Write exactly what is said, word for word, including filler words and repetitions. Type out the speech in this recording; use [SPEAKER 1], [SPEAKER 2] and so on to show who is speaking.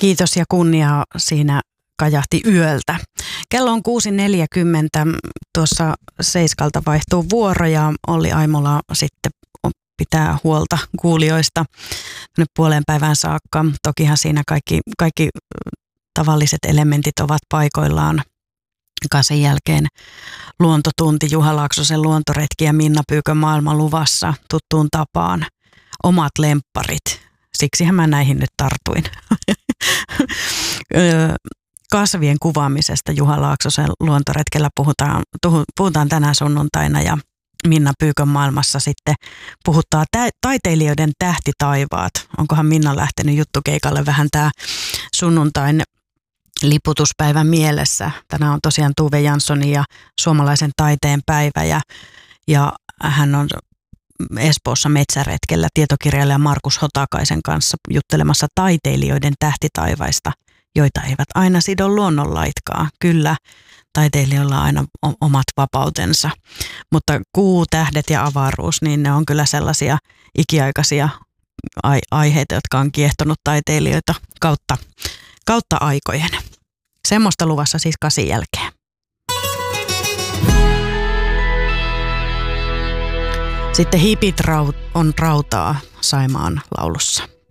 [SPEAKER 1] Kiitos ja kunnia siinä kajahti yöltä. Kello on kuusi neljäkymmentä, tuossa seiskalta vaihtuu vuoro ja Olli Aimola sitten pitää huolta kuulijoista nyt puoleen päivään saakka. Tokihan siinä kaikki, kaikki tavalliset elementit ovat paikoillaan. Sen jälkeen luontotunti, Juha Laaksosen luontoretki ja Minna Pyykön maailman luvassa tuttuun tapaan. Omat lempparit. Siksihän mä näihin nyt tartuin. Kasvien kuvaamisesta Juha Laaksosen luontoretkellä puhutaan, puhutaan tänään sunnuntaina ja Minna Pyykön maailmassa sitten puhuttaa tä- taiteilijoiden tähtitaivaat. Onkohan Minna lähtenyt juttukeikalle vähän tää sunnuntain liputuspäivän mielessä. Tänään on tosiaan Tuve Janssonin ja suomalaisen taiteen päivä ja, ja hän on Espoossa metsäretkellä tietokirjailija Markus Hotakaisen kanssa juttelemassa taiteilijoiden tähtitaivaista, joita eivät aina sido luonnonlaitkaan. Kyllä, taiteilijoilla on aina omat vapautensa, mutta kuu, tähdet ja avaruus, niin ne on kyllä sellaisia ikiaikaisia aiheita, jotka on kiehtonut taiteilijoita kautta, kautta aikojen. Semmoista luvassa siis kasin jälkeen. Sitten hipit on rautaa Saimaan laulussa.